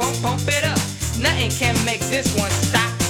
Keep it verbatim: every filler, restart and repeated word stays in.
pump, pump it up. Nothing can make this one stop.